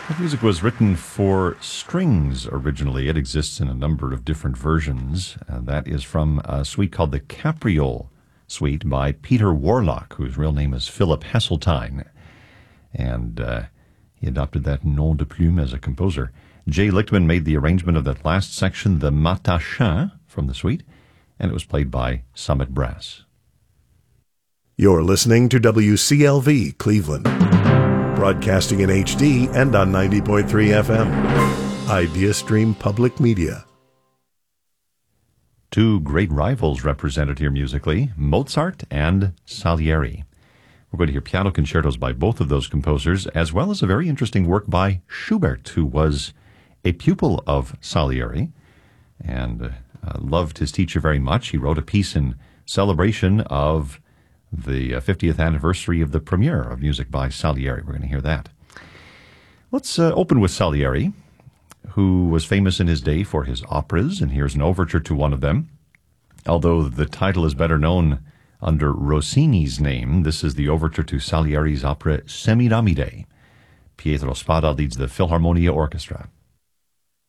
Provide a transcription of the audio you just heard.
The music was written for strings originally. It exists in a number of different versions. That is from a suite called the Capriole Suite by Peter Warlock, whose real name is Philip Hesseltine. And he adopted that nom de plume as a composer. Jay Lichtman made the arrangement of that last section, the Matachin, from the suite, and it was played by Summit Brass. You're listening to WCLV Cleveland, broadcasting in HD and on 90.3 FM. IdeaStream Public Media. Two great rivals represented here musically, Mozart and Salieri. We're going to hear piano concertos by both of those composers, as well as a very interesting work by Schubert, who was a pupil of Salieri and loved his teacher very much. He wrote a piece in celebration of the 50th anniversary of the premiere of music by Salieri. We're going to hear that. Let's open with Salieri, who was famous in his day for his operas, and here's an overture to one of them. Although the title is better known under Rossini's name, this is the overture to Salieri's opera Semiramide. Pietro Spada leads the Philharmonia Orchestra.